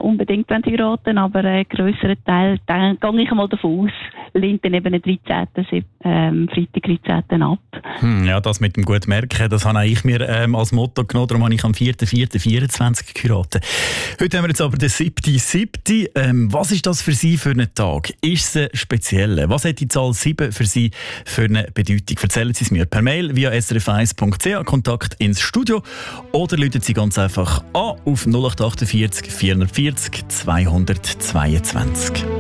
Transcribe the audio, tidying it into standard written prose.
unbedingt heiraten, aber einen grösseren Teil, dann gehe ich einmal davon aus, lehnt dann eben den 13. Freitag 13. ab. Ja, das mit dem gut merken, das habe ich mir als Motto genommen, darum habe ich am 4.4.24 geheiratet. Heute haben wir jetzt aber den 7.7. Was ist das für Sie für einen Tag? Ist es speziell? Was hat die Zahl 7 für Sie für eine Bedeutung? Erzählen Sie es mir per Mail via srf1.ch, Kontakt ins Studio, oder rufen Sie ganz einfach an auf 0848 440 222.